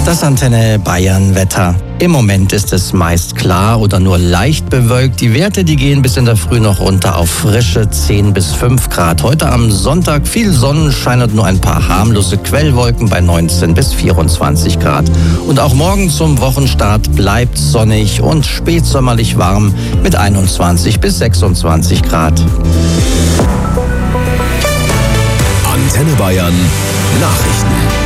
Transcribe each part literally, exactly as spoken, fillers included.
Das Antenne Bayern Wetter. Im Moment ist es meist klar oder nur leicht bewölkt. Die Werte, die gehen bis in der Früh noch runter auf frische zehn bis fünf Grad. Heute am Sonntag viel Sonnenschein und nur ein paar harmlose Quellwolken bei neunzehn bis vierundzwanzig Grad. Und auch morgen zum Wochenstart bleibt sonnig und spätsommerlich warm mit einundzwanzig bis sechsundzwanzig Grad. Antenne Bayern Nachrichten.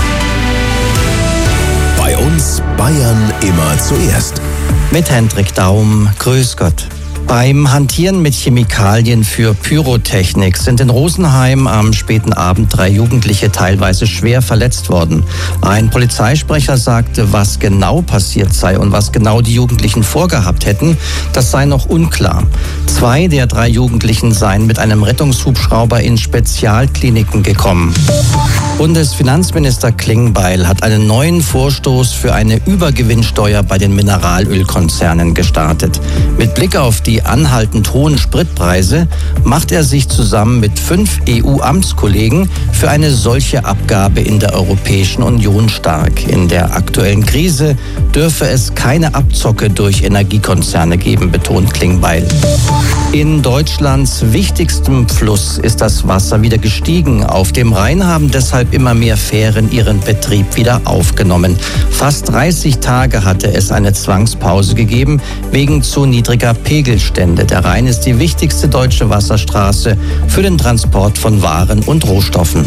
Bei uns Bayern immer zuerst. Mit Hendrik Daum, grüß Gott. Beim Hantieren mit Chemikalien für Pyrotechnik sind in Rosenheim am späten Abend drei Jugendliche teilweise schwer verletzt worden. Ein Polizeisprecher sagte, was genau passiert sei und was genau die Jugendlichen vorgehabt hätten, das sei noch unklar. Zwei der drei Jugendlichen seien mit einem Rettungshubschrauber in Spezialkliniken gekommen. Bundesfinanzminister Klingbeil hat einen neuen Vorstoß für eine Übergewinnsteuer bei den Mineralölkonzernen gestartet. Mit Blick auf die anhaltend hohen Spritpreise macht er sich zusammen mit fünf E U-Amtskollegen für eine solche Abgabe in der Europäischen Union stark. In der aktuellen Krise dürfe es keine Abzocke durch Energiekonzerne geben, betont Klingbeil. In Deutschlands wichtigstem Fluss ist das Wasser wieder gestiegen. Auf dem Rhein haben deshalb immer mehr Fähren ihren Betrieb wieder aufgenommen. Fast dreißig Tage hatte es eine Zwangspause gegeben wegen zu niedriger Pegelstände. Der Rhein ist die wichtigste deutsche Wasserstraße für den Transport von Waren und Rohstoffen.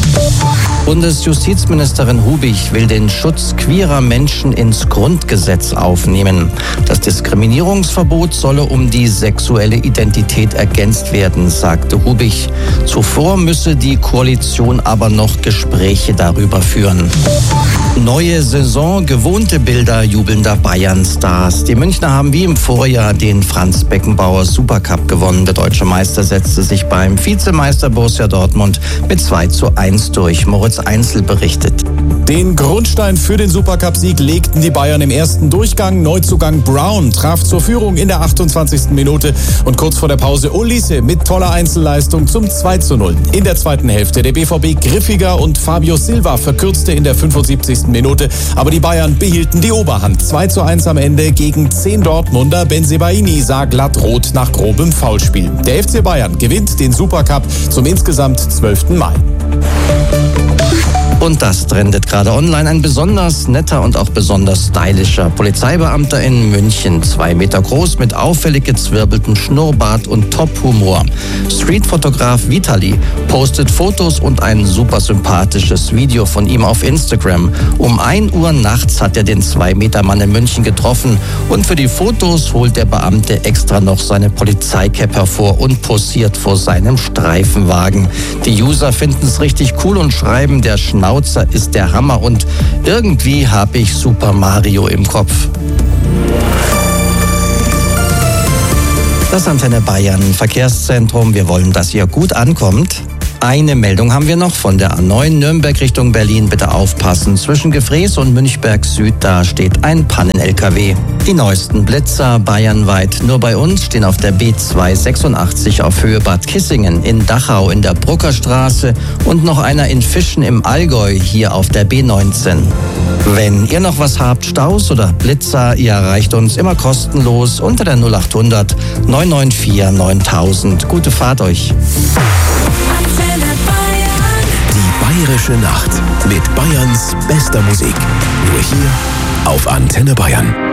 Bundesjustizministerin Hubich will den Schutz queerer Menschen ins Grundgesetz aufnehmen. Das Diskriminierungsverbot solle um die sexuelle Identität ergänzt werden, sagte Hubich. Zuvor müsse die Koalition aber noch Gespräche darüber führen. Neue Saison, gewohnte Bilder jubelnder Bayern-Stars. Die Münchner haben wie im Vorjahr den Franz Beckenbauer Supercup gewonnen. Der deutsche Meister setzte sich beim Vizemeister Borussia Dortmund mit zwei zu eins durch. Moritz Einzel berichtet. Den Grundstein für den Supercup-Sieg legten die Bayern im ersten Durchgang. Neuzugang Brown traf zur Führung in der achtundzwanzigsten Minute und kurz vor der Pause Olise mit toller Einzelleistung zum zwei zu null. In der zweiten Hälfte der B V B griffiger und Fabio Silva verkürzte in der fünfundsiebzigsten Minute. Aber die Bayern behielten die Oberhand. zwei zu eins am Ende gegen zehn Dortmunder. Bensebaini sah glatt rot nach grobem Foulspiel. Der F C Bayern gewinnt den Supercup zum insgesamt zwölften Mal. Und das trendet gerade online. Ein besonders netter und auch besonders stylischer Polizeibeamter in München. Zwei Meter groß, mit auffällig gezwirbeltem Schnurrbart und Top-Humor. Streetfotograf Vitali postet Fotos und ein super sympathisches Video von ihm auf Instagram. Um ein Uhr nachts hat er den zwei Meter Mann in München getroffen. Und für die Fotos holt der Beamte extra noch seine Polizeicap hervor und posiert vor seinem Streifenwagen. Die User finden es richtig cool und schreiben, der Schnauzer ist der Hammer und irgendwie habe ich Super Mario im Kopf. Das Antenne Bayern Verkehrszentrum. Wir wollen, dass ihr gut ankommt. Eine Meldung haben wir noch von der A neun Nürnberg Richtung Berlin. Bitte aufpassen. Zwischen Gefrees und Münchberg Süd, da steht ein Pannen-L K W. Die neuesten Blitzer bayernweit. Nur bei uns stehen auf der B zweihundertsechsundachtzig auf Höhe Bad Kissingen, in Dachau in der Bruckerstraße und noch einer in Fischen im Allgäu hier auf der B neunzehn. Wenn ihr noch was habt, Staus oder Blitzer, ihr erreicht uns immer kostenlos unter der null achthundert neun neun vier neuntausend. Gute Fahrt euch. Die Bayerische Nacht mit Bayerns bester Musik. Nur hier auf Antenne Bayern.